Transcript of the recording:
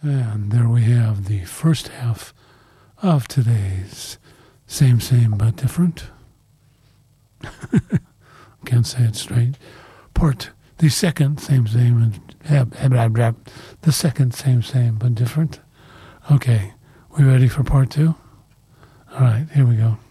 And there we have the first half of today's Same, Same, But Different. Can't say it straight. The second Same, Same, and the second Same, Same, But Different. Okay, we ready for part two? All right, here we go.